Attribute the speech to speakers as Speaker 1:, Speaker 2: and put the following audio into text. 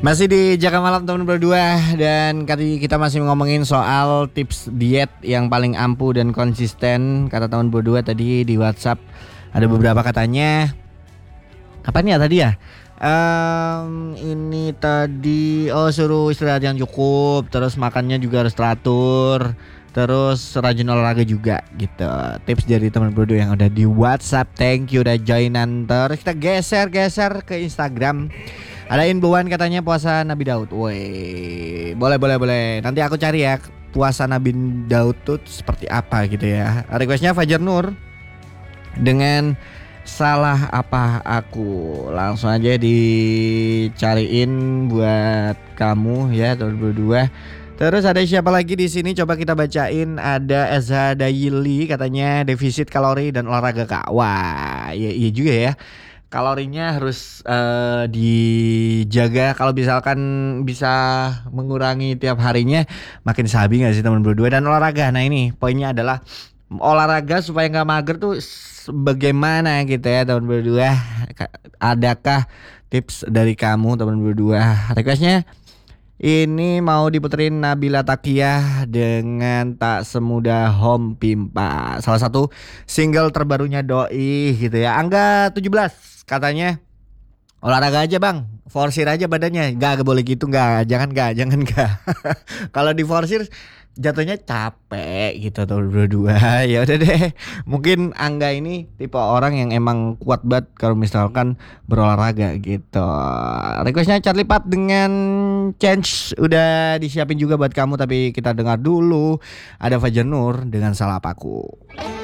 Speaker 1: Masih di Jaga Malam teman berdua. Dan kali kita masih ngomongin soal tips diet yang paling ampuh dan konsisten. Kata teman berdua tadi di WhatsApp ada beberapa katanya. Apa nih ya tadi ya? Ini tadi suruh istirahat yang cukup, terus makannya juga harus teratur, terus rajin olahraga juga gitu. Tips dari teman berdua yang udah di WhatsApp. Thank you udah joinan. Terus kita geser ke Instagram. Ada inboan katanya puasa Nabi Daud. Woi, boleh. Nanti aku cari ya puasa Nabi Daud tuh seperti apa gitu ya. Requestnya Fajar Nur dengan salah apa aku. Langsung aja dicariin buat kamu ya teman berdua. Terus ada siapa lagi di sini? Coba kita bacain. Ada Eza Dayili katanya defisit kalori dan olahraga kak. Wah, iya juga ya. Kalorinya harus dijaga. Kalau misalkan bisa mengurangi tiap harinya, makin sabi gak sih teman berdua. Dan olahraga, nah ini poinnya adalah olahraga supaya gak mager tuh bagaimana gitu ya teman berdua. Adakah tips dari kamu teman berdua? Requestnya ini mau diputerin Nabila Takiyah dengan Tak Semudah Home Pimpa. Salah satu single terbarunya Doi gitu ya. Angga 17 katanya olahraga aja bang, forsir aja badannya. Gak boleh gitu, jangan gak. Kalau diforsir jatuhnya capek gitu tuh berdua. Ya udah deh, mungkin Angga ini tipe orang yang emang kuat banget kalau misalkan berolahraga gitu. Requestnya Charlie Pat dengan Change udah disiapin juga buat kamu, tapi kita dengar dulu ada Fajar Nur dengan Salah Apaku.